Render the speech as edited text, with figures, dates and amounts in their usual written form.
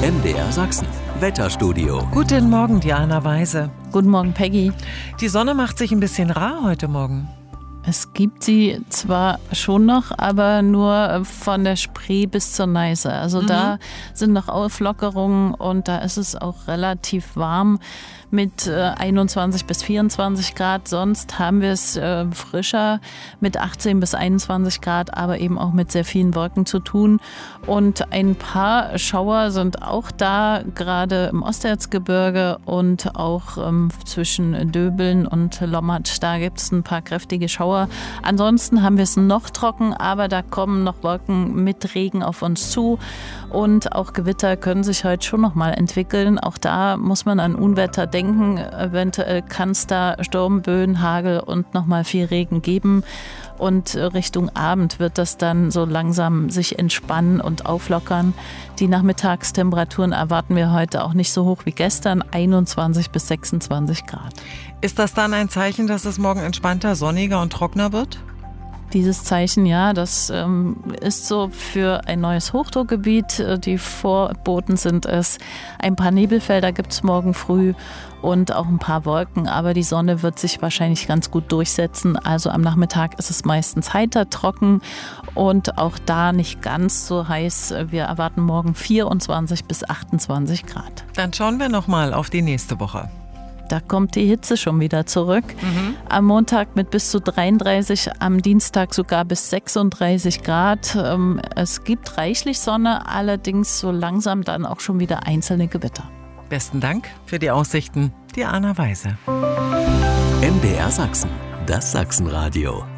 MDR Sachsen. Wetterstudio. Guten Morgen, Diana Weise. Guten Morgen, Peggy. Die Sonne macht sich ein bisschen rar heute Morgen. Es gibt sie zwar schon noch, aber nur von der Spree bis zur Neiße. Also da sind noch Auflockerungen und da ist es auch relativ warm mit 21 bis 24 Grad. Sonst haben wir es frischer mit 18 bis 21 Grad, aber eben auch mit sehr vielen Wolken zu tun. Und ein paar Schauer sind auch da, gerade im Osterzgebirge und auch zwischen Döbeln und Lommatsch. Da gibt es ein paar kräftige Schauer. Ansonsten haben wir es noch trocken, aber da kommen noch Wolken mit Regen auf uns zu. Und auch Gewitter können sich heute schon noch mal entwickeln. Auch da muss man an Unwetter denken. Eventuell kann es da Sturmböen, Hagel und noch mal viel Regen geben. Und Richtung Abend wird das dann so langsam sich entspannen und auflockern. Die Nachmittagstemperaturen erwarten wir heute auch nicht so hoch wie gestern, 21 bis 26 Grad. Ist das dann ein Zeichen, dass es morgen entspannter, sonniger und trockener wird? Dieses Zeichen, ja, das ist so für ein neues Hochdruckgebiet. Die Vorboten sind es. Ein paar Nebelfelder gibt es morgen früh und auch ein paar Wolken, aber die Sonne wird sich wahrscheinlich ganz gut durchsetzen. Also am Nachmittag ist es meistens heiter, trocken und auch da nicht ganz so heiß. Wir erwarten morgen 24 bis 28 Grad. Dann schauen wir noch mal auf die nächste Woche. Da kommt die Hitze schon wieder zurück. Am Montag mit bis zu 33, am Dienstag sogar bis 36 Grad. Es gibt reichlich Sonne, allerdings so langsam dann auch schon wieder einzelne Gewitter. Besten Dank für die Aussichten, Diana Weise. MDR Sachsen, das Sachsenradio.